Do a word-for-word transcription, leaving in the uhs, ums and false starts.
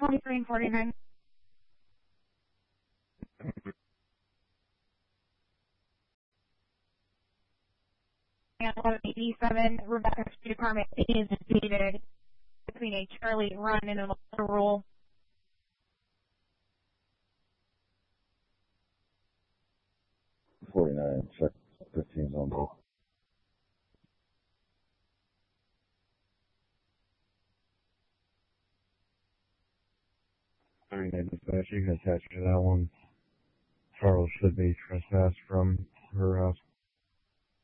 twenty-three and forty-nine. And eleven eighty-seven, Rebecca Street Department is seated between a Charlie Run and an Ultra Rule. forty-nine, check fifteen on both. thirty-nine dispatch, you can attach to that one. Charles should be trespassed from her house.